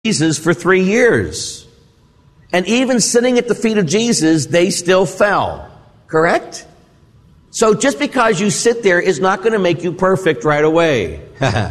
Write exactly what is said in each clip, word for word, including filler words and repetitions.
Jesus for three years. And even sitting at the feet of Jesus, they still fell. Correct? So just because you sit there is not going to make you perfect right away.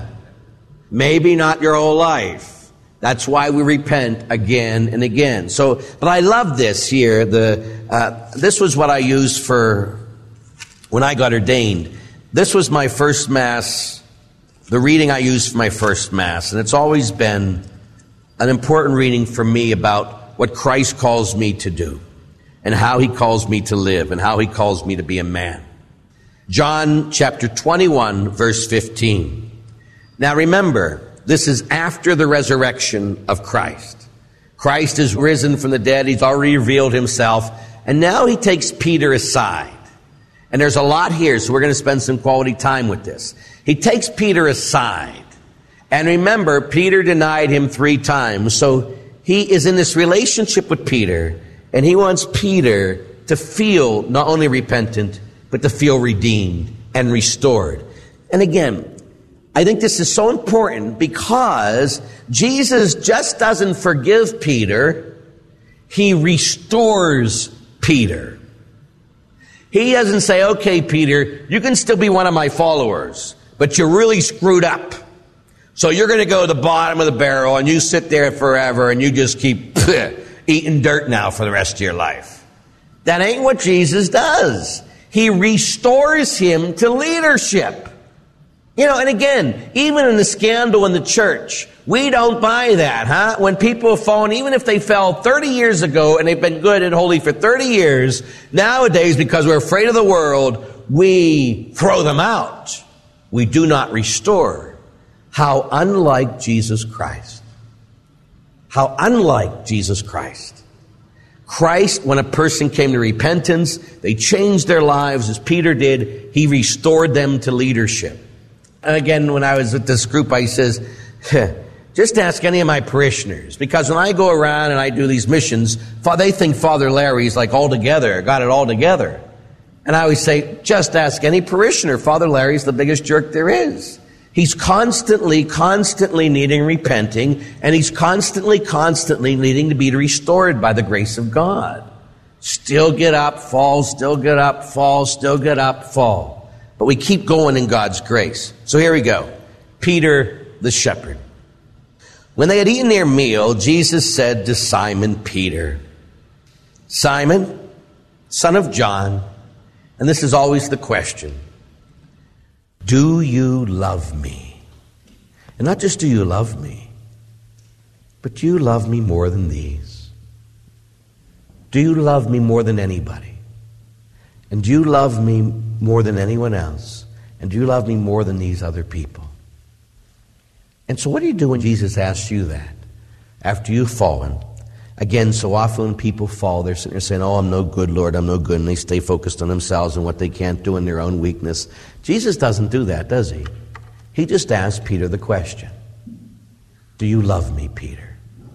Maybe not your whole life. That's why we repent again and again. So, but I love this here. The uh, this was what I used for when I got ordained. This was my first Mass, the reading I used for my first Mass. And it's always been an important reading for me about what Christ calls me to do and how he calls me to live and how he calls me to be a man. John chapter twenty-one, verse fifteen. Now remember, this is after the resurrection of Christ. Christ is risen from the dead. He's already revealed himself. And now he takes Peter aside. And there's a lot here, so we're going to spend some quality time with this. He takes Peter aside. And remember, Peter denied him three times. So he is in this relationship with Peter, and he wants Peter to feel not only repentant, but to feel redeemed and restored. And again, I think this is so important because Jesus just doesn't forgive Peter. He restores Peter. He doesn't say, okay, Peter, you can still be one of my followers, but you really screwed up. So you're going to go to the bottom of the barrel and you sit there forever and you just keep eating dirt now for the rest of your life. That ain't what Jesus does. He restores him to leadership. You know, and again, even in the scandal in the church, we don't buy that, huh? When people have fallen, even if they fell thirty years ago and they've been good and holy for thirty years, nowadays, because we're afraid of the world, we throw them out. We do not restore. How unlike Jesus Christ. How unlike Jesus Christ. Christ, when a person came to repentance, they changed their lives as Peter did. He restored them to leadership. And again, when I was with this group, I says, just ask any of my parishioners. Because when I go around and I do these missions, they think Father Larry's like all together, got it all together. And I always say, just ask any parishioner. Father Larry's the biggest jerk there is. He's constantly, constantly needing repenting, and he's constantly, constantly needing to be restored by the grace of God. Still get up, fall, still get up, fall, still get up, fall. But we keep going in God's grace. So here we go. Peter the shepherd. When they had eaten their meal, Jesus said to Simon Peter, Simon, son of John, and this is always the question, do you love me? And not just do you love me, but do you love me more than these? Do you love me more than anybody? And do you love me more than anyone else? And do you love me more than these other people? And so what do you do when Jesus asks you that? After you've fallen. Again, so often when people fall, they're sitting there saying, oh, I'm no good, Lord, I'm no good. And they stay focused on themselves and what they can't do in their own weakness. Jesus doesn't do that, does he? He just asks Peter the question, do you love me, Peter?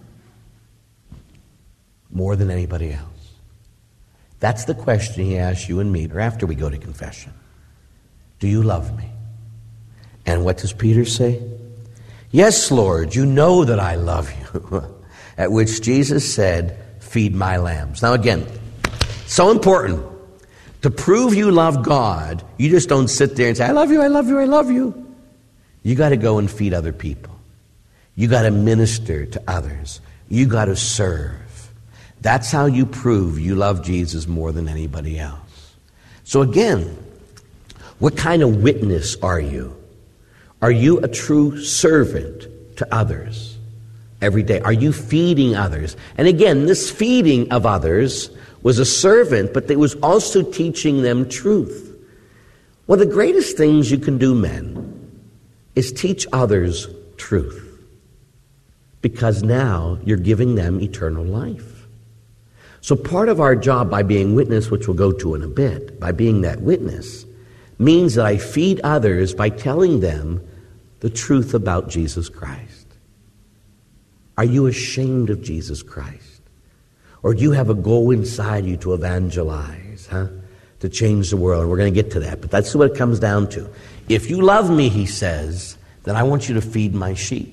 More than anybody else. That's the question he asks you and me after we go to confession. Do you love me? And what does Peter say? Yes, Lord, you know that I love you. At which Jesus said, feed my lambs. Now again, so important. To prove you love God, you just don't sit there and say, I love you, I love you, I love you. You got to go and feed other people. You got to minister to others. You got to serve. That's how you prove you love Jesus more than anybody else. So again, what kind of witness are you? Are you a true servant to others? Every day. Are you feeding others? And again, this feeding of others was a servant, but it was also teaching them truth. One of the greatest things you can do, men, is teach others truth. Because now you're giving them eternal life. So part of our job by being witness, which we'll go to in a bit, by being that witness, means that I feed others by telling them the truth about Jesus Christ. Are you ashamed of Jesus Christ? Or do you have a goal inside you to evangelize, huh? To change the world? We're going to get to that, but that's what it comes down to. If you love me, he says, then I want you to feed my sheep.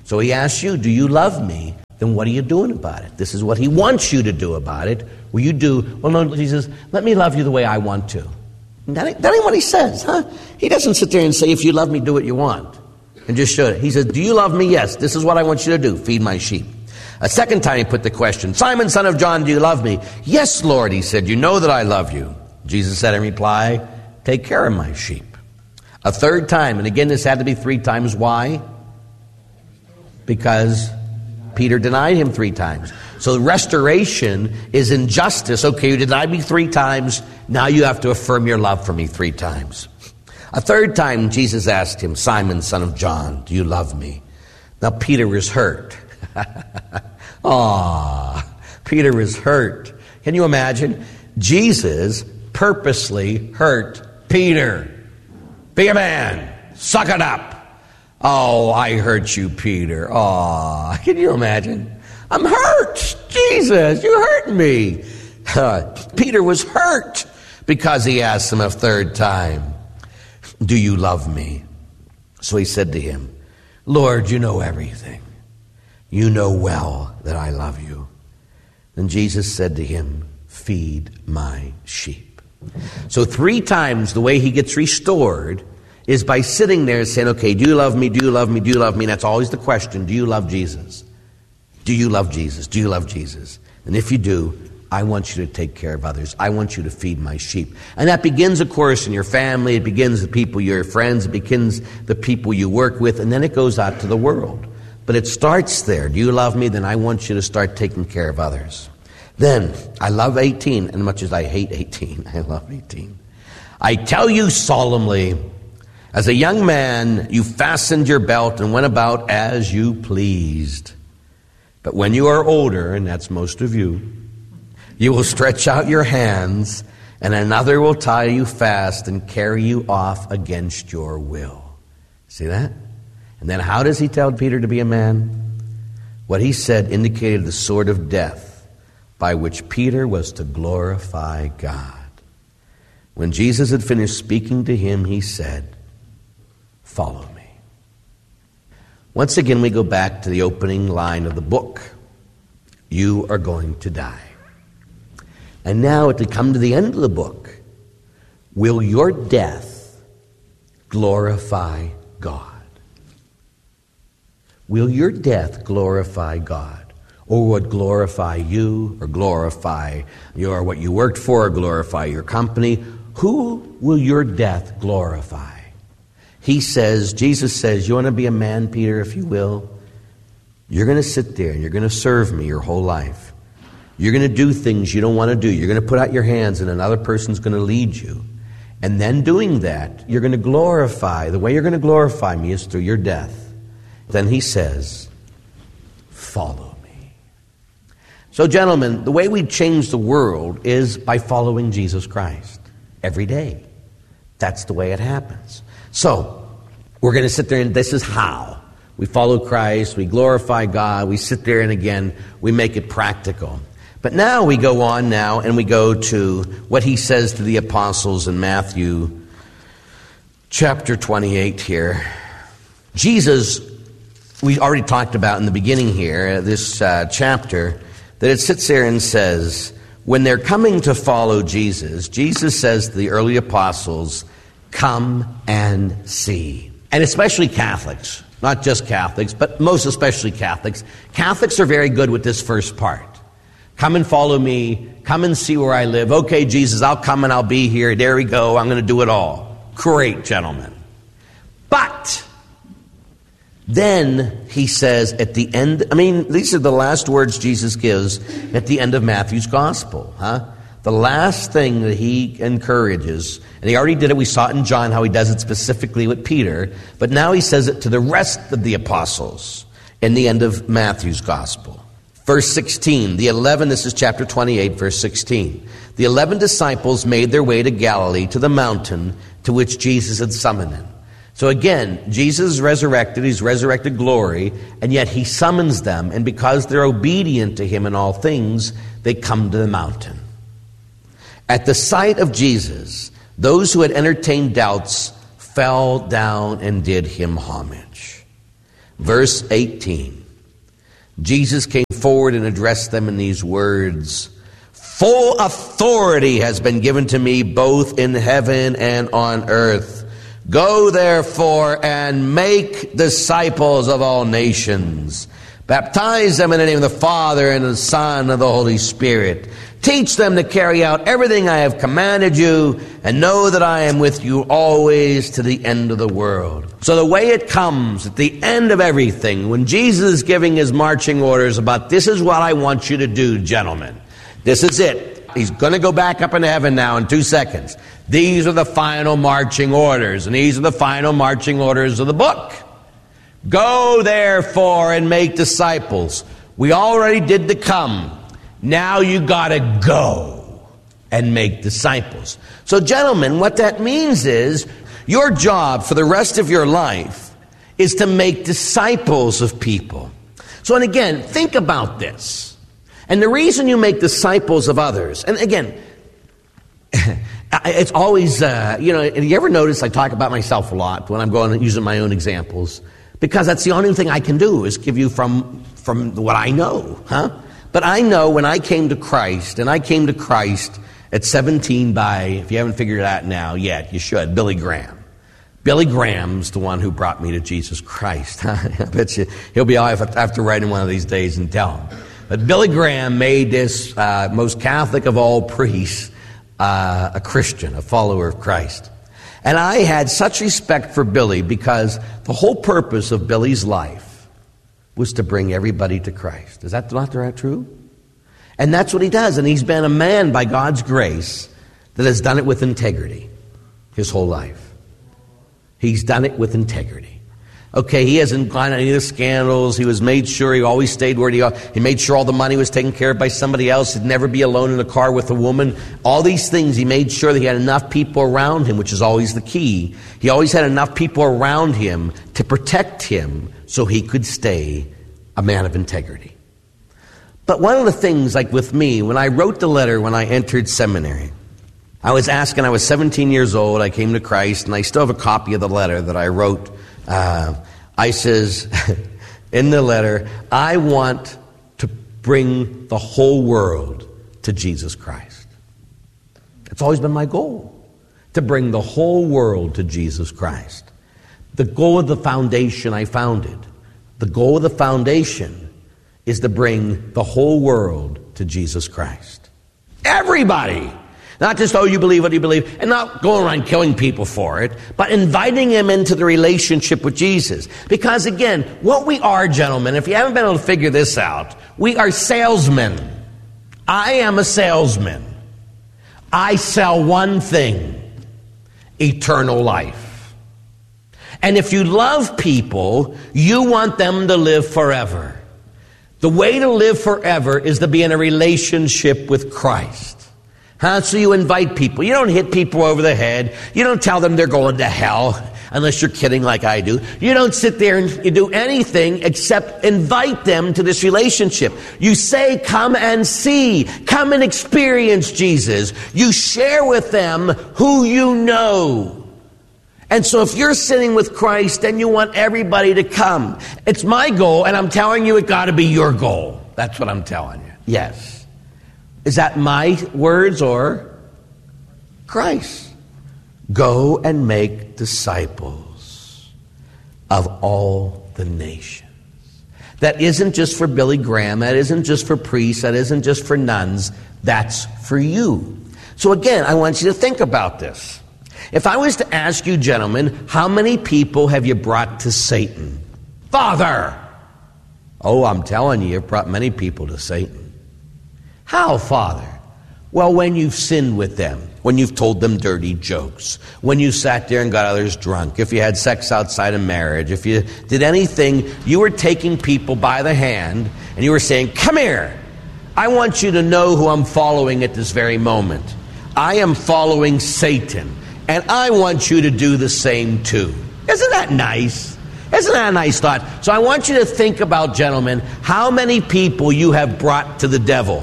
So he asks you, do you love me? Then what are you doing about it? This is what he wants you to do about it. Will you do, well, no, Jesus, let me love you the way I want to. That ain't, that ain't what he says, huh? He doesn't sit there and say, if you love me, do what you want. And just show it. He says, do you love me? Yes. This is what I want you to do. Feed my sheep. A second time he put the question, Simon, son of John, do you love me? Yes, Lord, he said, you know that I love you. Jesus said in reply, take care of my sheep. A third time, and again, this had to be three times. Why? Because Peter denied him three times. So restoration is injustice. Okay, you denied me three times. Now you have to affirm your love for me three times. A third time, Jesus asked him, Simon, son of John, do you love me? Now Peter was hurt. Aw, Peter was hurt. Can you imagine? Jesus purposely hurt Peter. Be a man. Suck it up. Oh, I hurt you, Peter. Aw, can you imagine? I'm hurt. Jesus, you hurt me. Uh, Peter was hurt because he asked him a third time, do you love me? So he said to him, Lord, you know everything. You know well that I love you. Then Jesus said to him, feed my sheep. So three times the way he gets restored is by sitting there and saying, okay, do you love me? Do you love me? Do you love me? And that's always the question. Do you love Jesus? Do you love Jesus? Do you love Jesus? And if you do, I want you to take care of others. I want you to feed my sheep. And that begins, of course, in your family. It begins the people, your friends. It begins the people you work with. And then it goes out to the world. But it starts there. Do you love me? Then I want you to start taking care of others. Then, I love eighteen, and much as I hate eighteen, I love eighteen. I tell you solemnly, as a young man, you fastened your belt and went about as you pleased. But when you are older, and that's most of you, you will stretch out your hands, and another will tie you fast and carry you off against your will. See that? And then how does he tell Peter to be a man? What he said indicated the sword of death by which Peter was to glorify God. When Jesus had finished speaking to him, he said, follow me. Once again, we go back to the opening line of the book. You are going to die. And now, to come to the end of the book, will your death glorify God? Will your death glorify God? Or would glorify you, or glorify your what you worked for, or glorify your company? Who will your death glorify? He says, Jesus says, you want to be a man, Peter, if you will? You're going to sit there and you're going to serve me your whole life. You're going to do things you don't want to do. You're going to put out your hands and another person's going to lead you. And then doing that, you're going to glorify. The way you're going to glorify me is through your death. Then he says, follow me. So, gentlemen, the way we change the world is by following Jesus Christ every day. That's the way it happens. So, we're going to sit there and this is how. We follow Christ, we glorify God, we sit there and again, we make it practical. But now we go on now and we go to what he says to the apostles in Matthew chapter twenty-eight here. Jesus, we already talked about in the beginning here, this uh, chapter, that it sits there and says, when they're coming to follow Jesus, Jesus says to the early apostles, come and see. And especially Catholics, not just Catholics, but most especially Catholics. Catholics are very good with this first part. Come and follow me. Come and see where I live. Okay, Jesus, I'll come and I'll be here. There we go. I'm going to do it all. Great, gentlemen. But then he says at the end, I mean, these are the last words Jesus gives at the end of Matthew's gospel, huh? The last thing that he encourages, and he already did it, we saw it in John, how he does it specifically with Peter, but now he says it to the rest of the apostles in the end of Matthew's gospel. Verse sixteen, the eleven, this is chapter twenty-eight, verse sixteen. The eleven disciples made their way to Galilee, to the mountain to which Jesus had summoned them. So again, Jesus is resurrected, he's resurrected glory, and yet he summons them, and because they're obedient to him in all things, they come to the mountain. At the sight of Jesus, those who had entertained doubts fell down and did him homage. Verse eighteen. Jesus came forward and addressed them in these words. Full authority has been given to me both in heaven and on earth. Go therefore and make disciples of all nations. Baptize them in the name of the Father and of the Son and of the Holy Spirit. Teach them to carry out everything I have commanded you, and know that I am with you always to the end of the world. So the way it comes at the end of everything, when Jesus is giving his marching orders about this is what I want you to do, gentlemen. This is it. He's going to go back up into heaven now in two seconds. These are the final marching orders, and these are the final marching orders of the book. Go therefore and make disciples. We already did the come. Now you gotta go and make disciples. So gentlemen, what that means is your job for the rest of your life is to make disciples of people. So, and again, think about this. And the reason you make disciples of others, and again, it's always, uh, you know, you ever notice I talk about myself a lot when I'm going and using my own examples? Because that's the only thing I can do is give you from, from what I know, huh? But I know when I came to Christ, and I came to Christ at seventeen by, if you haven't figured it out now yet, you should, Billy Graham. Billy Graham's the one who brought me to Jesus Christ. I bet you he'll be all I have to write him one of these days and tell him. But Billy Graham made this uh, most Catholic of all priests uh, a Christian, a follower of Christ. And I had such respect for Billy because the whole purpose of Billy's life was to bring everybody to Christ. Is that not true? And that's what he does. And he's been a man by God's grace that has done it with integrity his whole life. He's done it with integrity. Okay, he hasn't gone any of the scandals. He was made sure he always stayed where he he made sure all the money was taken care of by somebody else. He'd never be alone in a car with a woman. All these things, he made sure that he had enough people around him, which is always the key. He always had enough people around him to protect him so he could stay a man of integrity. But one of the things, like with me, when I wrote the letter when I entered seminary, I was asking, I was seventeen years old, I came to Christ, and I still have a copy of the letter that I wrote. Uh, I says in the letter, I want to bring the whole world to Jesus Christ. It's always been my goal, to bring the whole world to Jesus Christ. The goal of the foundation I founded, the goal of the foundation is to bring the whole world to Jesus Christ. Everybody! Not just, oh, you believe what you believe, and not going around killing people for it, but inviting them into the relationship with Jesus. Because again, what we are, gentlemen, if you haven't been able to figure this out, we are salesmen. I am a salesman. I sell one thing, eternal life. And if you love people, you want them to live forever. The way to live forever is to be in a relationship with Christ. Huh? So you invite people. You don't hit people over the head. You don't tell them they're going to hell, unless you're kidding like I do. You don't sit there and you do anything except invite them to this relationship. You say, come and see. Come and experience Jesus. You share with them who you know. And so if you're sitting with Christ, then you want everybody to come. It's my goal, and I'm telling you it got to be your goal. That's what I'm telling you. Yes. Is that my words or Christ? Go and make disciples of all the nations. That isn't just for Billy Graham. That isn't just for priests. That isn't just for nuns. That's for you. So again, I want you to think about this. If I was to ask you, gentlemen, how many people have you brought to Satan? Father! Oh, I'm telling you, you've brought many people to Satan. How, Father? Well, when you've sinned with them, when you've told them dirty jokes, when you sat there and got others drunk, if you had sex outside of marriage, if you did anything, you were taking people by the hand and you were saying, come here. I want you to know who I'm following at this very moment. I am following Satan, and I want you to do the same too. Isn't that nice? Isn't that a nice thought? So I want you to think about, gentlemen, how many people you have brought to the devil.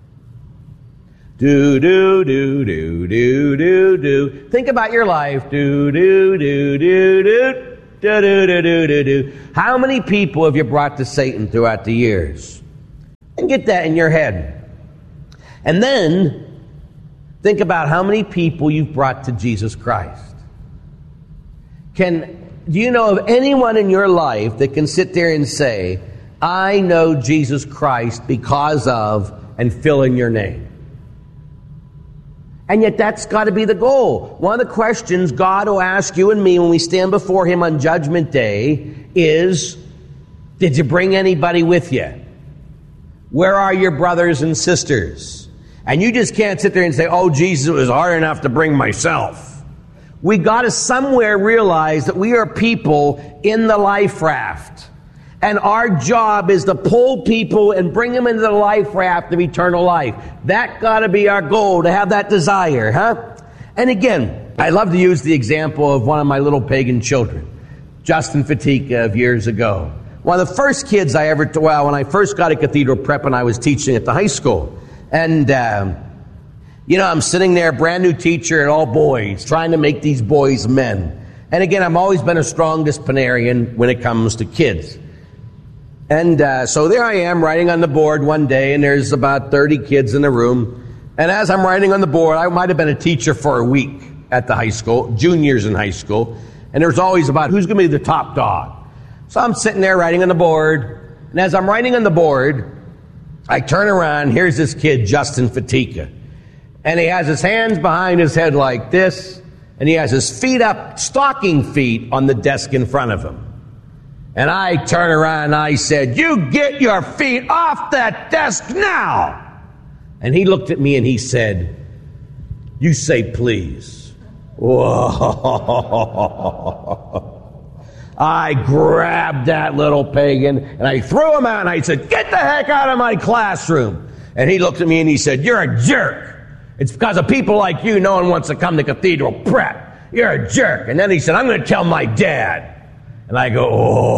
Do, do, do, do, do, do, do. Think about your life. Do, do, do, do, do. Do-do-do-do-do-do. How many people have you brought to Satan throughout the years? And get that in your head. And then think about how many people you've brought to Jesus Christ. Can do you know of anyone in your life that can sit there and say, I know Jesus Christ because of, and fill in your name? And yet that's got to be the goal. One of the questions God will ask you and me when we stand before Him on Judgment Day is, did you bring anybody with you? Where are your brothers and sisters? And you just can't sit there and say, oh, Jesus, it was hard enough to bring myself. We got to somewhere realize that we are people in the life raft. And our job is to pull people and bring them into the life raft of eternal life. That got to be our goal, to have that desire, huh? And again, I love to use the example of one of my little pagan children, Justin Fatika of years ago. One of the first kids I ever, well, when I first got to Cathedral Prep and I was teaching at the high school. And, um, you know, I'm sitting there, brand new teacher, and all boys, trying to make these boys men. And again, I've always been a strong disciplinarian when it comes to kids. And uh, so there I am writing on the board one day, and there's about thirty kids in the room. And as I'm writing on the board, I might have been a teacher for a week at the high school, juniors in high school. And there's always about who's going to be the top dog. So I'm sitting there writing on the board. And as I'm writing on the board, I turn around. Here's this kid, Justin Fatika. And he has his hands behind his head like this. And he has his feet up, stocking feet, on the desk in front of him. And I turn around and I said, you get your feet off that desk now. And he looked at me and he said, you say please. Whoa. I grabbed that little pagan and I threw him out and I said, get the heck out of my classroom. And he looked at me and he said, you're a jerk. It's because of people like you no one wants to come to Cathedral Prep. You're a jerk. And then he said, I'm going to tell my dad. And I go,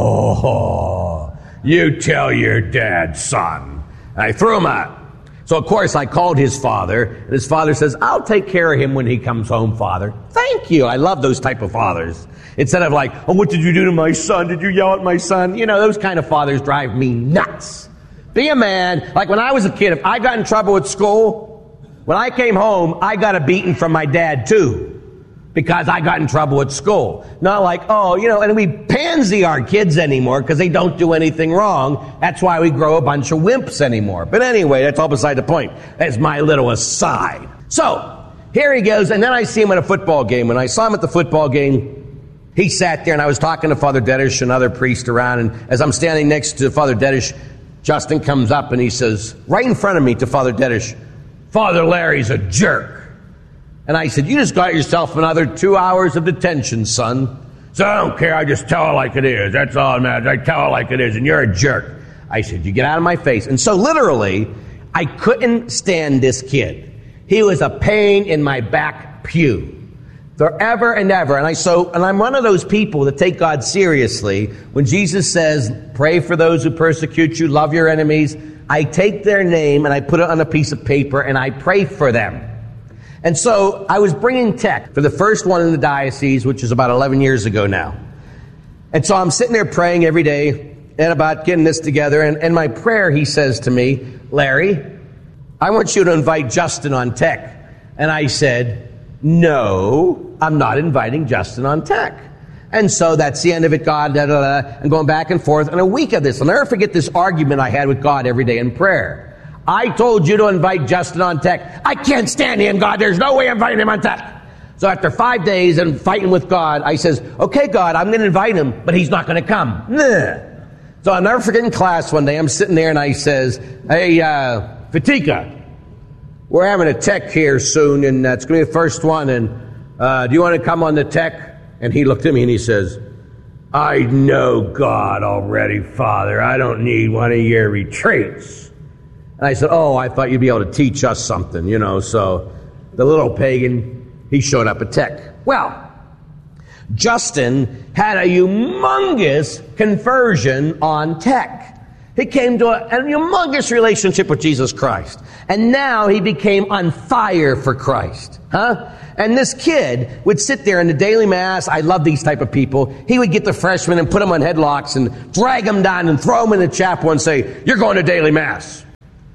oh, you tell your dad, son. And I threw him out. So, of course, I called his father, and his father says, I'll take care of him when he comes home, Father. Thank you. I love those type of fathers. Instead of like, oh, what did you do to my son? Did you yell at my son? You know, those kind of fathers drive me nuts. Be a man. Like when I was a kid, if I got in trouble at school, when I came home, I got a beating from my dad, too. Because I got in trouble at school. Not like, oh, you know, and we pansy our kids anymore because they don't do anything wrong. That's why we grow a bunch of wimps anymore. But anyway, that's all beside the point. That's my little aside. So, here he goes, and then I see him at a football game. When I saw him at the football game, he sat there, and I was talking to Father Dedish, another priest around, and as I'm standing next to Father Dedish, Justin comes up and he says, right in front of me to Father Dedish, Father Larry's a jerk. And I said, you just got yourself another two hours of detention, son. So I don't care. I just tell it like it is. That's all that matters. I tell it like it is, and you're a jerk. I said, you get out of my face. And so literally, I couldn't stand this kid. He was a pain in my back pew. Forever and ever. And I so, and I'm one of those people that take God seriously. When Jesus says, pray for those who persecute you, love your enemies, I take their name and I put it on a piece of paper and I pray for them. And so I was bringing tech for the first one in the diocese, which is about eleven years ago now. And so I'm sitting there praying every day and about getting this together. And in my prayer, he says to me, Larry, I want you to invite Justin on tech. And I said, no, I'm not inviting Justin on tech. And so that's the end of it, God, da, da, da, and going back and forth. And a week of this, I'll never forget this argument I had with God every day in prayer. I told you to invite Justin on tech. I can't stand him, God. There's no way I'm inviting him on tech. So after five days and fighting with God, I says, okay, God, I'm going to invite him, but he's not going to come. Nah. So I'll never forget in class one day, I'm sitting there and I says, hey, uh, Fatika, we're having a tech here soon, and uh, it's going to be the first one, and uh, do you want to come on the tech? And he looked at me and he says, I know God already, Father. I don't need one of your retreats. And I said, oh, I thought you'd be able to teach us something, you know. So the little pagan, he showed up at tech. Well, Justin had a humongous conversion on tech. He came to a, a humongous relationship with Jesus Christ. And now he became on fire for Christ. Huh? And this kid would sit there in the daily mass. I love these type of people. He would get the freshmen and put them on headlocks and drag them down and throw them in the chapel and say, "You're going to daily mass."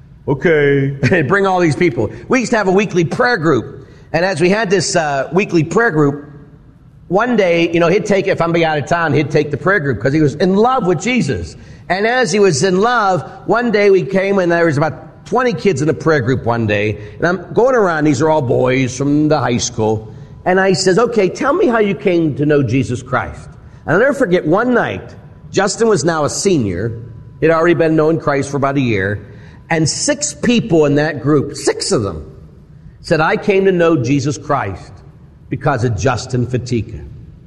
Okay. And bring all these people. We used to have a weekly prayer group. And as we had this uh, weekly prayer group, one day, you know, he'd take, if I'm be out of town, he'd take the prayer group because he was in love with Jesus. And as he was in love, one day we came and there was about twenty kids in the prayer group one day. And I'm going around, these are all boys from the high school. And I says, "Okay, tell me how you came to know Jesus Christ." And I'll never forget one night, Justin was now a senior. He'd already been knowing Christ for about a year. And six people in that group, six of them, said, "I came to know Jesus Christ because of Justin Fatika."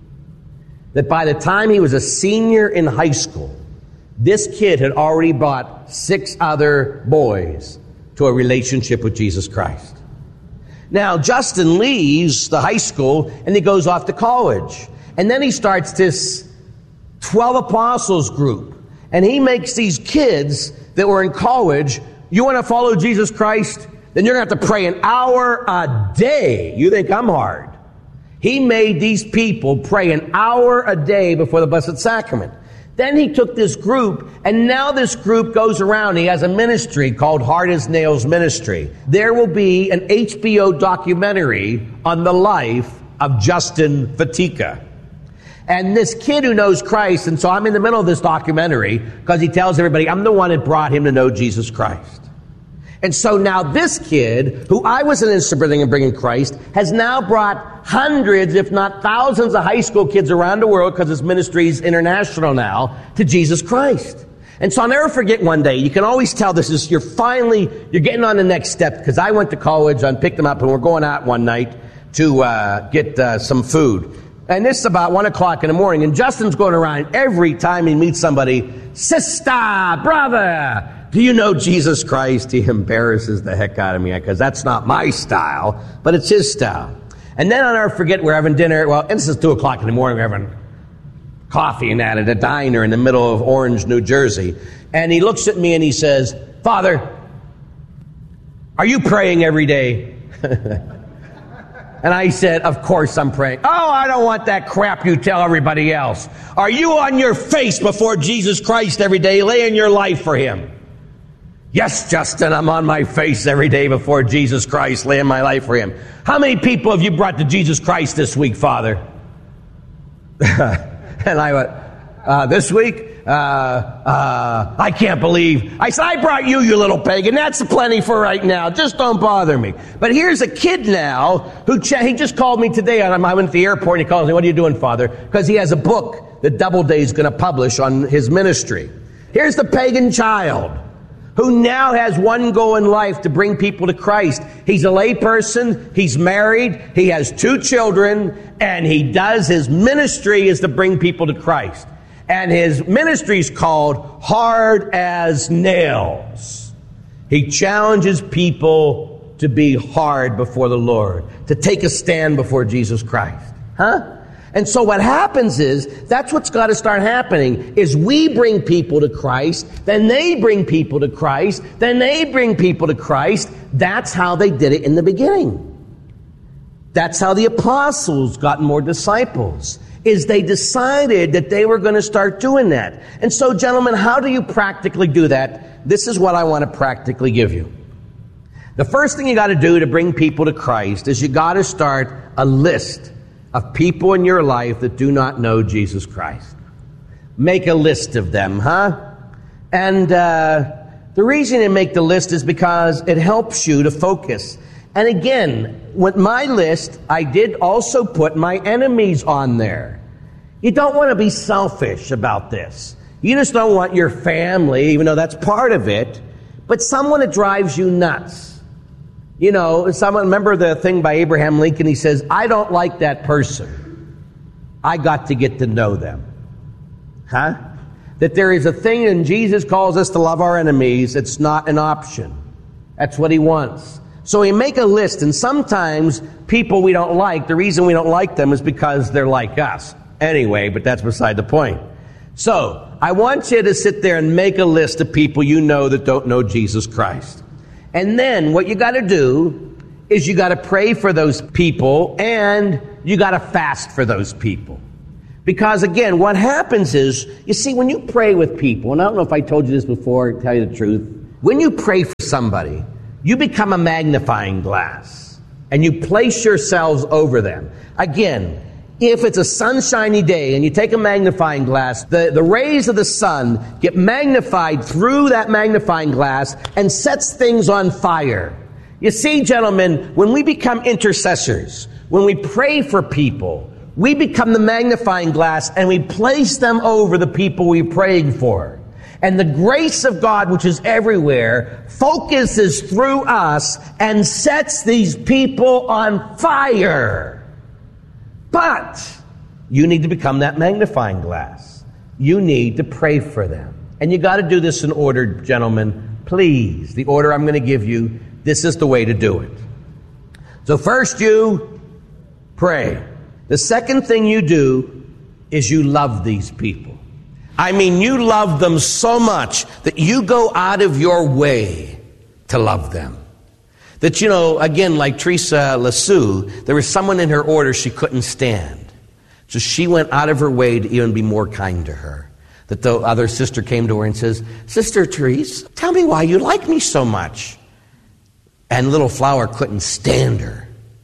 That by the time he was a senior in high school, this kid had already brought six other boys to a relationship with Jesus Christ. Now, Justin leaves the high school and he goes off to college. And then he starts this twelve Apostles group. And he makes these kids that were in college, "You want to follow Jesus Christ? Then you're going to have to pray an hour a day." You think I'm hard. He made these people pray an hour a day before the Blessed Sacrament. Then he took this group, and now this group goes around. He has a ministry called Hard as Nails Ministry. There will be an H B O documentary on the life of Justin Fatika. And this kid who knows Christ, and so I'm in the middle of this documentary because he tells everybody, I'm the one that brought him to know Jesus Christ. And so now this kid, who I was an instrument in bringing Christ, has now brought hundreds, if not thousands, of high school kids around the world, because his ministry is international now, to Jesus Christ. And so I'll never forget one day, you can always tell this is, you're finally, you're getting on the next step, because I went to college, I picked them up, and we're going out one night to uh, get uh, some food. And this is about one o'clock in the morning, and Justin's going around every time he meets somebody, "Sister, brother, do you know Jesus Christ?" He embarrasses the heck out of me because that's not my style, but it's his style. And then I'll never forget, we're having dinner. Well, and this is two o'clock in the morning. We're having coffee and that at a diner in the middle of Orange, New Jersey. And he looks at me and he says, "Father, are you praying every day?" And I said, "Of course I'm praying." "Oh, I don't want that crap you tell everybody else. Are you on your face before Jesus Christ every day, laying your life for him?" "Yes, Justin, I'm on my face every day before Jesus Christ, laying my life for him." "How many people have you brought to Jesus Christ this week, Father?" And I went, uh, this week? Uh, uh, I can't believe. I said, "I brought you, you little pagan. That's plenty for right now. Just don't bother me." But here's a kid now who, ch- he just called me today. I went to the airport and he calls me, "What are you doing, Father?" Because he has a book that Doubleday is going to publish on his ministry. Here's the pagan child who now has one goal in life, to bring people to Christ. He's a lay person, he's married, he has two children, and he does, his ministry is to bring people to Christ. And his ministry is called Hard as Nails. He challenges people to be hard before the Lord, to take a stand before Jesus Christ. Huh? And so what happens is, that's what's got to start happening, is we bring people to Christ, then they bring people to Christ, then they bring people to Christ. That's how they did it in the beginning. That's how the apostles got more disciples, is they decided that they were going to start doing that. And so, gentlemen, how do you practically do that? This is what I want to practically give you. The first thing you got to do to bring people to Christ is you got to start a list of people in your life that do not know Jesus Christ. Make a list of them, huh? And uh, the reason you make the list is because it helps you to focus. And again, with my list, I did also put my enemies on there. You don't want to be selfish about this. You just don't want your family, even though that's part of it, but someone that drives you nuts. You know, someone, remember the thing by Abraham Lincoln? He says, "I don't like that person. I got to get to know them." Huh? That there is a thing, and Jesus calls us to love our enemies. It's not an option. That's what he wants. So we make a list, and sometimes people we don't like, the reason we don't like them is because they're like us. Anyway, but that's beside the point. So, I want you to sit there and make a list of people you know that don't know Jesus Christ. And then what you got to do is you got to pray for those people and you got to fast for those people. Because again, what happens is, you see, when you pray with people, and I don't know if I told you this before, to tell you the truth, when you pray for somebody, you become a magnifying glass and you place yourselves over them. Again, if it's a sunshiny day and you take a magnifying glass, the, the rays of the sun get magnified through that magnifying glass and sets things on fire. You see, gentlemen, when we become intercessors, when we pray for people, we become the magnifying glass and we place them over the people we're praying for. And the grace of God, which is everywhere, focuses through us and sets these people on fire. But you need to become that magnifying glass. You need to pray for them. And you got to do this in order, gentlemen. Please, the order I'm going to give you, this is the way to do it. So first you pray. The second thing you do is you love these people. I mean, you love them so much that you go out of your way to love them. That, you know, again, like Teresa Lisieux, there was someone in her order she couldn't stand. So she went out of her way to even be more kind to her. That the other sister came to her and says, Sister Teresa, tell me why you like me so much. And little Flower couldn't stand her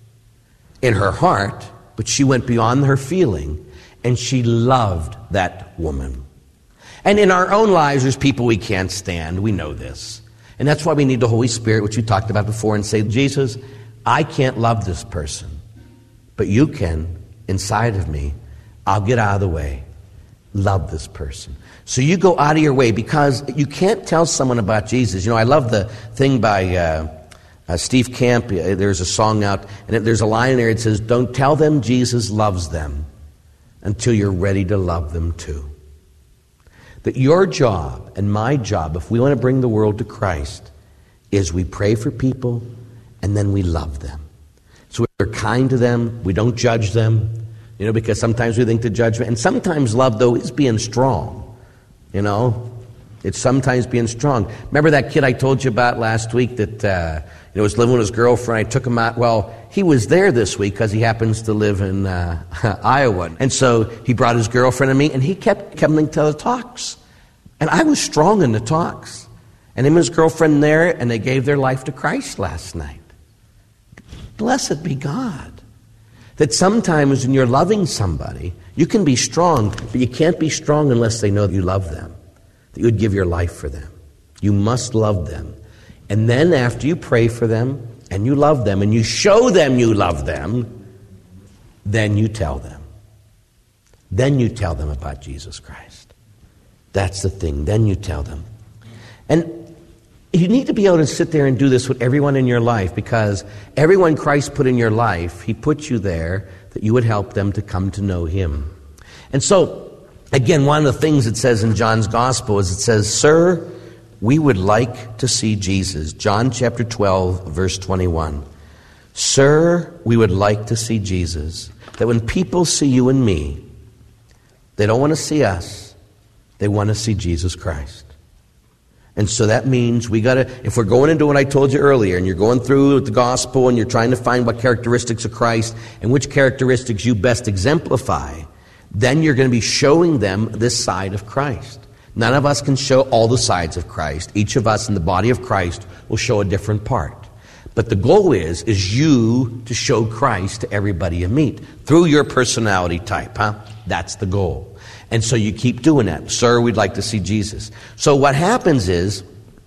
in her heart, but she went beyond her feeling, and she loved that woman. And in our own lives, there's people we can't stand. We know this. And that's why we need the Holy Spirit, which we talked about before, and say, Jesus, I can't love this person, but you can inside of me. I'll get out of the way. Love this person. So you go out of your way, because you can't tell someone about Jesus. You know, I love the thing by uh, uh, Steve Camp. There's a song out, and there's a line in there. It says, don't tell them Jesus loves them until you're ready to love them too. That your job and my job, if we want to bring the world to Christ, is we pray for people and then we love them. So we're kind to them. We don't judge them, you know, because sometimes we think the judgment, and sometimes love, though, is being strong, you know. It's sometimes being strong. Remember that kid I told you about last week that uh, you know, was living with his girlfriend? I took him out. Well, he was there this week because he happens to live in uh, Iowa. And so he brought his girlfriend and me, and he kept coming to the talks. And I was strong in the talks. And him and his girlfriend there, and they gave their life to Christ last night. Blessed be God. That sometimes when you're loving somebody, you can be strong, but you can't be strong unless they know that you love them, that you would give your life for them. You must love them. And then after you pray for them, and you love them, and you show them you love them, then you tell them. Then you tell them about Jesus Christ. That's the thing. Then you tell them. And you need to be able to sit there and do this with everyone in your life, because everyone Christ put in your life, He put you there that you would help them to come to know Him. And so, again, one of the things it says in John's Gospel is it says, Sir, we would like to see Jesus. John chapter twelve, verse twenty-one. Sir, we would like to see Jesus. That when people see you and me, they don't want to see us. They want to see Jesus Christ. And so that means we got to, if we're going into what I told you earlier, and you're going through the gospel and you're trying to find what characteristics of Christ and which characteristics you best exemplify, then you're going to be showing them this side of Christ. None of us can show all the sides of Christ. Each of us in the body of Christ will show a different part. But the goal is, is you to show Christ to everybody you meet through your personality type, huh? That's the goal. And so you keep doing that. Sir, we'd like to see Jesus. So what happens is,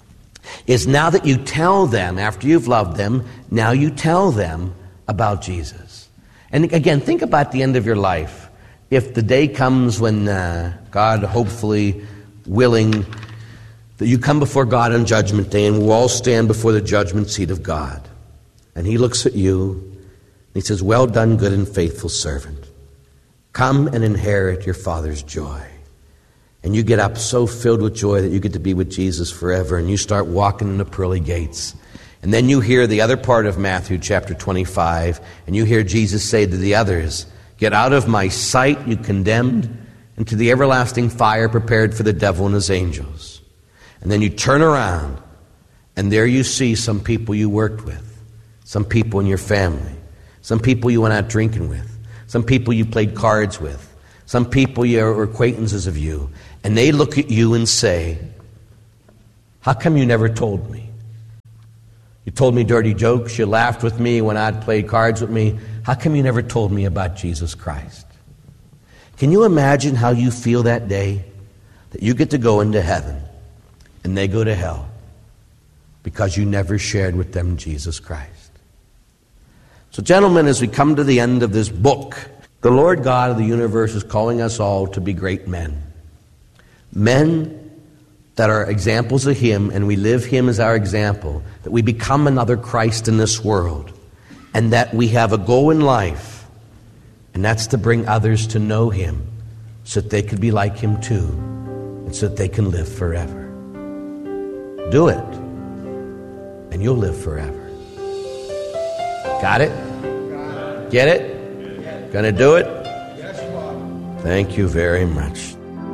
is now that you tell them, after you've loved them, now you tell them about Jesus. And again, think about the end of your life. If the day comes when uh, God, hopefully willing, that you come before God on Judgment Day, and we'll all stand before the judgment seat of God. And He looks at you, and He says, well done, good and faithful servant. Come and inherit your Father's joy. And you get up so filled with joy that you get to be with Jesus forever, and you start walking in the pearly gates. And then you hear the other part of Matthew chapter twenty-five, and you hear Jesus say to the others, get out of my sight, you condemned, into the everlasting fire prepared for the devil and his angels. And then you turn around, and there you see some people you worked with, some people in your family, some people you went out drinking with, some people you played cards with, some people you are acquaintances of you, and they look at you and say, how come you never told me? You told me dirty jokes, you laughed with me when I'd played cards with me. How come you never told me about Jesus Christ? Can you imagine how you feel that day that you get to go into heaven and they go to hell because you never shared with them Jesus Christ? So, gentlemen, as we come to the end of this book, the Lord God of the universe is calling us all to be great men. Men that are examples of Him, and we live Him as our example, that we become another Christ in this world, and that we have a goal in life, and that's to bring others to know Him so that they could be like Him too, and so that they can live forever. Do it, and you'll live forever. Got it? Get it? Gonna do it? Thank you very much.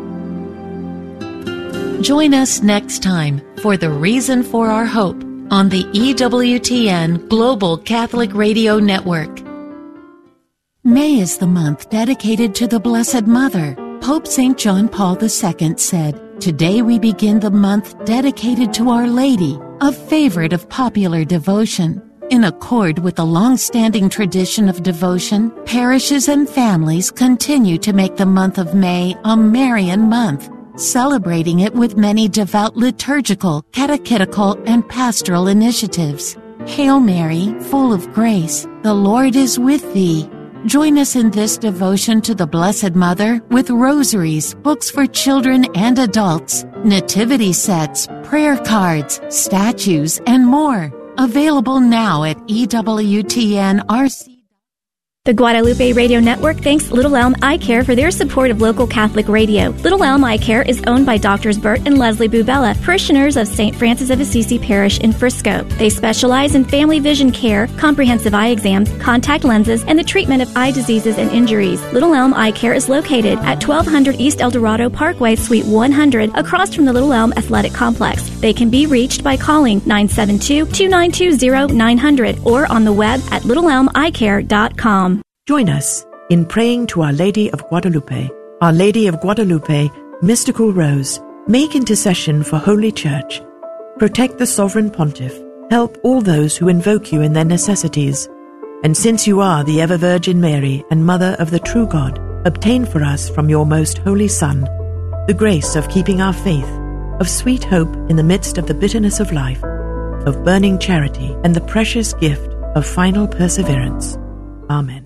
Join us next time for The Reason for Our Hope on the E W T N Global Catholic Radio Network. May is the month dedicated to the Blessed Mother. Pope Saint John Paul the Second said, "Today we begin the month dedicated to Our Lady, a favorite of popular devotion." In accord with the long-standing tradition of devotion, parishes and families continue to make the month of May a Marian month, celebrating it with many devout liturgical, catechetical, and pastoral initiatives. Hail Mary, full of grace, the Lord is with thee. Join us in this devotion to the Blessed Mother with rosaries, books for children and adults, nativity sets, prayer cards, statues, and more. Available now at E W T N R C. The Guadalupe Radio Network thanks Little Elm Eye Care for their support of local Catholic radio. Little Elm Eye Care is owned by Doctors Bert and Leslie Bubella, parishioners of Saint Francis of Assisi Parish in Frisco. They specialize in family vision care, comprehensive eye exams, contact lenses, and the treatment of eye diseases and injuries. Little Elm Eye Care is located at twelve hundred East El Dorado Parkway, Suite one hundred, across from the Little Elm Athletic Complex. They can be reached by calling nine seven two, two nine two, zero nine zero zero or on the web at little elm eye care dot com. Join us in praying to Our Lady of Guadalupe. Our Lady of Guadalupe, mystical rose, make intercession for Holy Church. Protect the Sovereign Pontiff. Help all those who invoke you in their necessities. And since you are the ever-Virgin Mary and Mother of the true God, obtain for us from your most holy Son the grace of keeping our faith, of sweet hope in the midst of the bitterness of life, of burning charity, and the precious gift of final perseverance. Amen.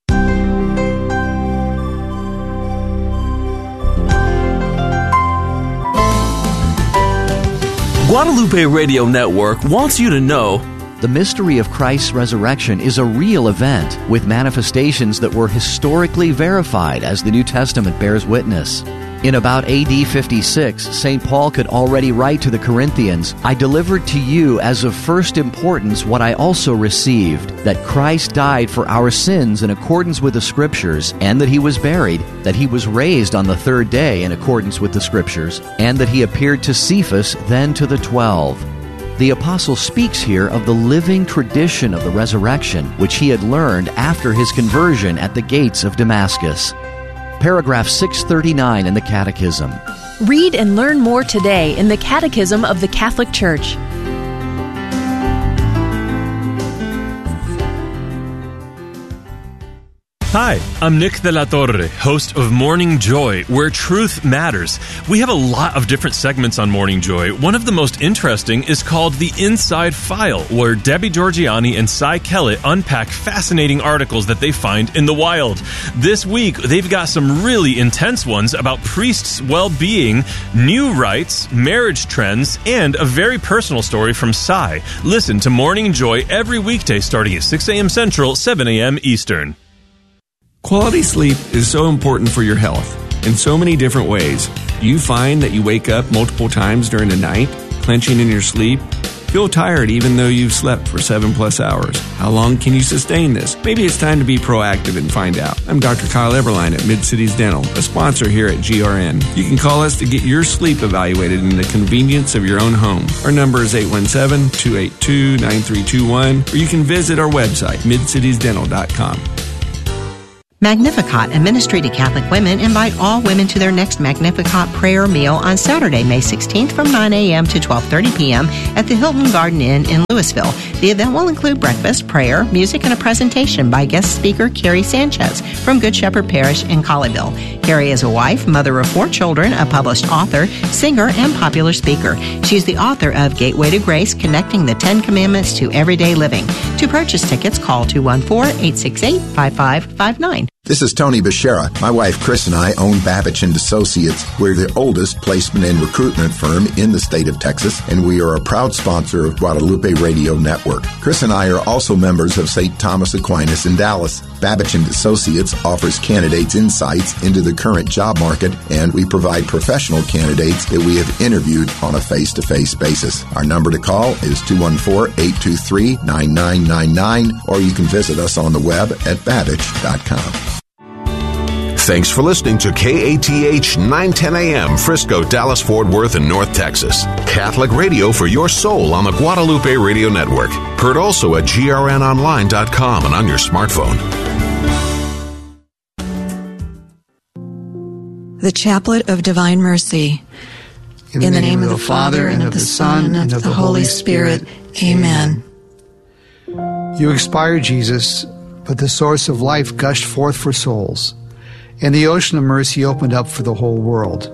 Guadalupe Radio Network wants you to know the mystery of Christ's resurrection is a real event with manifestations that were historically verified, as the New Testament bears witness. In about A D fifty-six, Saint Paul could already write to the Corinthians, "I delivered to you as of first importance what I also received, that Christ died for our sins in accordance with the Scriptures, and that He was buried, that He was raised on the third day in accordance with the Scriptures, and that He appeared to Cephas, then to the twelve." The apostle speaks here of the living tradition of the resurrection, which he had learned after his conversion at the gates of Damascus. Paragraph six thirty-nine in the Catechism. Read and learn more today in the Catechism of the Catholic Church. Hi, I'm Nick de la Torre, host of Morning Joy, where truth matters. We have a lot of different segments on Morning Joy. One of the most interesting is called The Inside File, where Debbie Georgiani and Cy Kellett unpack fascinating articles that they find in the wild. This week, they've got some really intense ones about priests' well-being, new rites, marriage trends, and a very personal story from Cy. Listen to Morning Joy every weekday starting at six a.m. Central, seven a.m. Eastern. Quality sleep is so important for your health in so many different ways. Do you find that you wake up multiple times during the night, clenching in your sleep, feel tired even though you've slept for seven plus hours. How long can you sustain this? Maybe it's time to be proactive and find out. I'm Doctor Kyle Eberline at Mid-Cities Dental, a sponsor here at G R N. You can call us to get your sleep evaluated in the convenience of your own home. Our number is eight one seven, two eight two, nine three two one, or you can visit our website, mid cities dental dot com. Magnificat and Ministry to Catholic Women invite all women to their next Magnificat prayer meal on Saturday, May sixteenth from nine a.m. to twelve thirty p.m. at the Hilton Garden Inn in Louisville. The event will include breakfast, prayer, music, and a presentation by guest speaker Carrie Sanchez from Good Shepherd Parish in Colleyville. Carrie is a wife, mother of four children, a published author, singer, and popular speaker. She's the author of Gateway to Grace, Connecting the Ten Commandments to Everyday Living. To purchase tickets, call two one four, eight six eight, five five five nine. This is Tony Beshara. My wife Chris and I own Babich and Associates. We're the oldest placement and recruitment firm in the state of Texas, and we are a proud sponsor of Guadalupe Radio Network. Chris and I are also members of Saint Thomas Aquinas in Dallas. Babich and Associates offers candidates insights into the current job market, and we provide professional candidates that we have interviewed on a face-to-face basis. Our number to call is two one four, eight two three, nine nine nine nine, or you can visit us on the web at babich dot com. Thanks for listening to K A T H nine ten A M, Frisco, Dallas, Fort Worth, and North Texas. Catholic radio for your soul on the Guadalupe Radio Network. Heard also at G R N online dot com and on your smartphone. The Chaplet of Divine Mercy. In, In the, the name, name of the Father, and of the Son, and of the Holy Spirit. Amen. You expired, Jesus, but the source of life gushed forth for souls, and the ocean of mercy opened up for the whole world.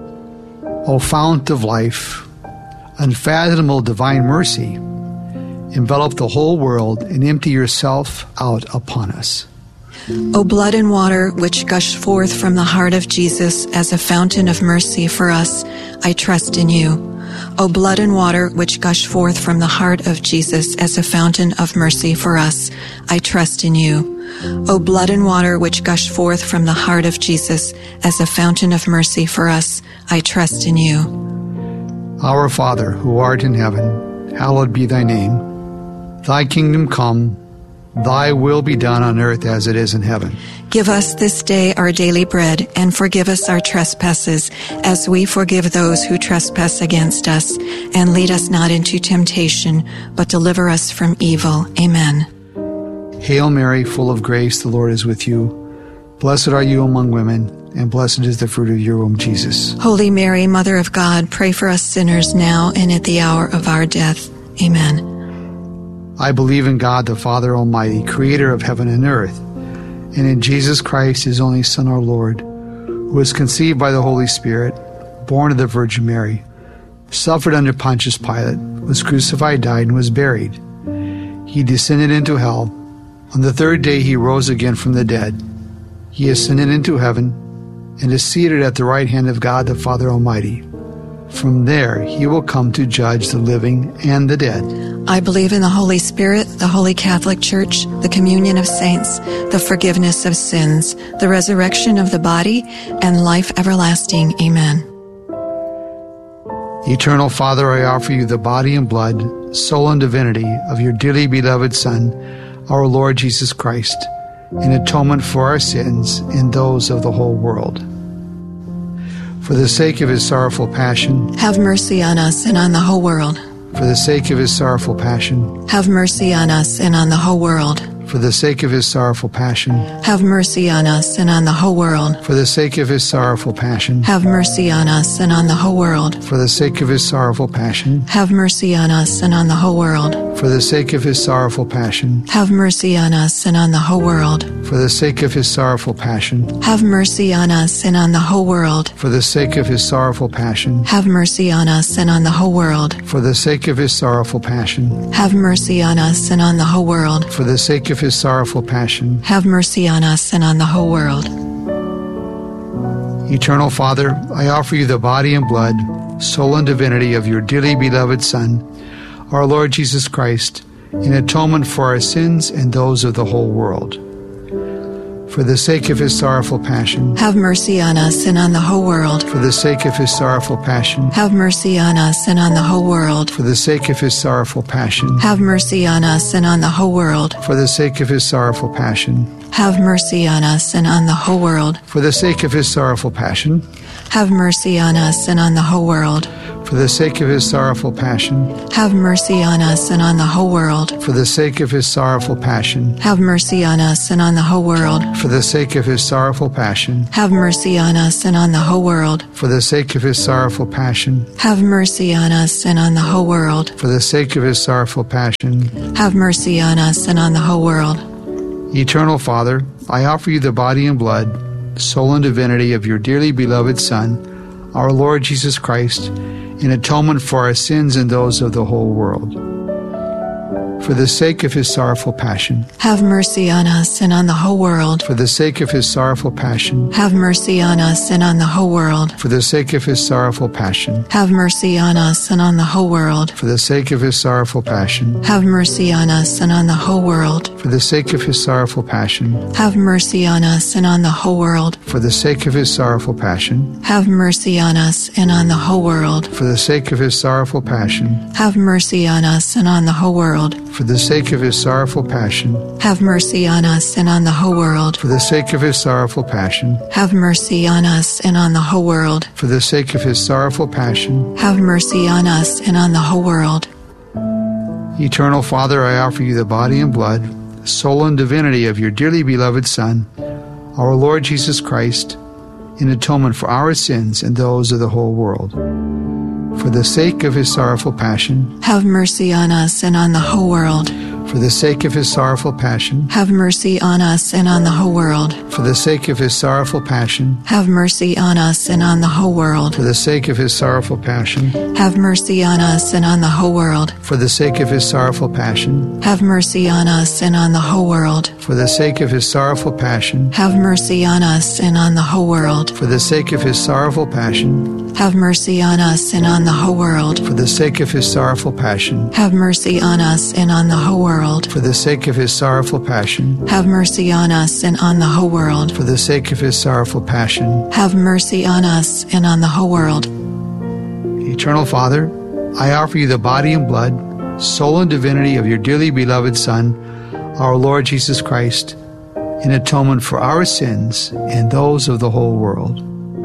O fount of life, unfathomable divine mercy, envelop the whole world and empty yourself out upon us. O blood and water which gush forth from the heart of Jesus as a fountain of mercy for us, I trust in you. O blood and water which gush forth from the heart of Jesus as a fountain of mercy for us, I trust in you. O blood and water which gush forth from the heart of Jesus as a fountain of mercy for us, I trust in you. Our Father, who art in heaven, hallowed be thy name. Thy kingdom come, thy will be done on earth as it is in heaven. Give us this day our daily bread, and forgive us our trespasses, as we forgive those who trespass against us. And lead us not into temptation, but deliver us from evil. Amen. Hail Mary, full of grace, the Lord is with you. Blessed are you among women, and blessed is the fruit of your womb, Jesus. Holy Mary, Mother of God, pray for us sinners now and at the hour of our death. Amen. I believe in God, the Father Almighty, creator of heaven and earth, and in Jesus Christ, his only Son, our Lord, who was conceived by the Holy Spirit, born of the Virgin Mary, suffered under Pontius Pilate, was crucified, died, and was buried. He descended into hell. On the third day he rose again from the dead. He ascended into heaven and is seated at the right hand of God the Father Almighty. From there he will come to judge the living and the dead. I believe in the Holy Spirit, the Holy Catholic Church, the communion of saints, the forgiveness of sins, the resurrection of the body, and life everlasting. Amen. Eternal Father, I offer you the body and blood, soul and divinity of your dearly beloved Son, our Lord Jesus Christ, in atonement for our sins and those of the whole world. For the sake of his sorrowful passion, have mercy on us and on the whole world. For the sake of his sorrowful passion, have mercy on us and on the whole world. For the sake of his sorrowful passion, have mercy on us and on the whole world. For the sake of his sorrowful passion, have mercy on us and on the whole world. For the sake of his sorrowful passion, have mercy on us and on the whole world. For the sake of his sorrowful passion, have mercy on us and on the whole world. For the sake of his sorrowful passion, have mercy on us and on the whole world. For the sake of his sorrowful passion, have mercy on us and on the whole world. For the sake of his sorrowful passion, have mercy on us and on the whole world. For the sake of his sorrowful passion, have mercy on us and on the whole world. Eternal Father, I offer you the body and blood, soul and divinity of your dearly beloved Son, our Lord Jesus Christ, in atonement for our sins and those of the whole world. For the sake of his sorrowful passion. Have mercy on us and on the whole world. For the sake of his sorrowful passion. Have mercy on us and on the whole world. For the sake of his sorrowful passion. Have mercy on us and on the whole world. For the sake of his sorrowful passion. Have mercy on us and on the whole world. For the sake of his sorrowful passion. Have mercy on us and on the whole world. For the sake of his sorrowful passion. Have mercy on us and on the whole world. For the sake of his sorrowful passion. Have mercy on us and on the whole world. For the sake of his sorrowful passion. Have mercy on us and on the whole world. For the sake of his sorrowful passion. Have mercy on us and on the whole world. For the sake of his sorrowful passion. Have mercy on us and on the whole world. Eternal Father, I offer you the body and blood, soul and divinity of your dearly beloved Son, our Lord Jesus Christ, in atonement for our sins and those of the whole world. For the sake of his sorrowful passion. Have mercy on us and on the whole world. For the sake of his sorrowful passion. Have mercy on us and on the whole world. For the sake of his sorrowful passion. Have mercy on us and on the whole world. For the sake of his sorrowful passion. Have mercy on us and on the whole world. For the sake of his sorrowful passion. Have mercy on us and on the whole world. For the sake of his sorrowful passion. Have mercy on us and on the whole world. For the sake of his sorrowful passion. Have mercy on us and on the whole world. For the sake of his sorrowful passion. Have mercy on us and on the whole world. For the sake of his sorrowful passion. Have mercy on us and on the whole world. For the sake of his sorrowful passion. Have mercy on us and on the whole world. Eternal Father, I offer you the body and blood, soul and divinity of your dearly beloved Son, our Lord Jesus Christ, in atonement for our sins and those of the whole world. For the sake of his sorrowful passion. Have mercy on us and on the whole world. For the sake of his sorrowful passion. Have mercy on us and on the whole world. For the sake of his sorrowful passion. Have mercy on us and on the whole world. For the sake of his sorrowful passion. Have mercy on us and on the whole world. For the sake of his sorrowful passion. Have mercy on us and on the whole world. For the sake of his sorrowful passion. Have mercy on us and on the whole world. For the sake of his sorrowful passion. Have mercy on us and on the whole world. For the sake of his sorrowful passion. Have mercy on us and on the whole world. For the sake of his sorrowful passion. Have mercy on us and on the whole world. For the sake of his sorrowful passion. Have mercy on us and on the whole world. Eternal Father, I offer you the body and blood, soul and divinity of your dearly beloved Son, our Lord Jesus Christ, in atonement for our sins and those of the whole world.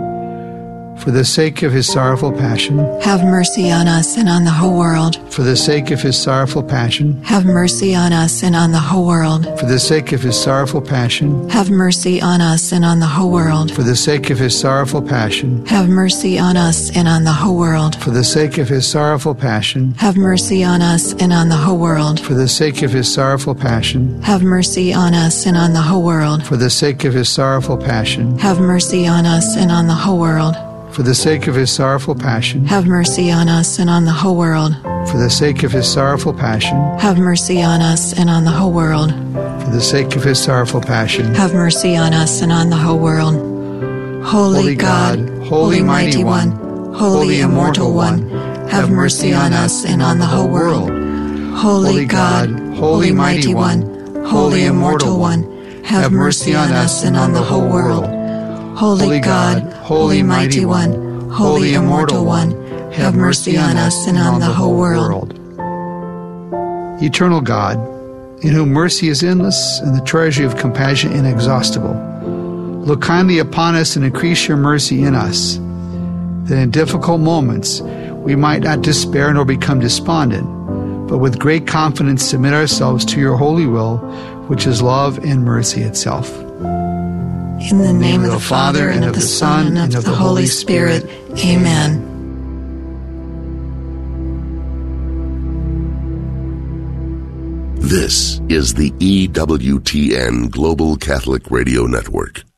For the sake of his sorrowful passion. Have mercy on us and on the whole world. For the sake of his sorrowful passion. Have mercy on us and on the whole world. For the sake of his sorrowful passion. Have mercy on us and on the whole world. For the sake of his sorrowful passion. Have mercy on us and on the whole world. For the sake of his sorrowful passion. Have mercy on us and on the whole world. For the sake of his sorrowful passion. Have mercy on us and on the whole world. For the sake of his sorrowful passion. Have mercy on us and on the whole world. For the sake of his sorrowful passion. Have mercy on us and on the whole world. For the sake of his sorrowful passion. Have mercy on us and on the whole world. For the sake of his sorrowful passion. Have mercy on us and on the whole world. Holy, Holy God, God, Holy Mighty One, Holy Immortal One, have mercy on us and on the whole world. Holy God, Holy Mighty One, Holy Immortal One, have mercy on us and on the whole world. Holy God, Holy Mighty One, Holy Immortal One, have mercy on us and on the whole world. Eternal God, in whom mercy is endless and the treasury of compassion inexhaustible, look kindly upon us and increase your mercy in us, that in difficult moments we might not despair nor become despondent, but with great confidence submit ourselves to your holy will, which is love and mercy itself. In the name of the Father, and of the Son, and of the Holy Spirit. Amen. This is the E W T N Global Catholic Radio Network.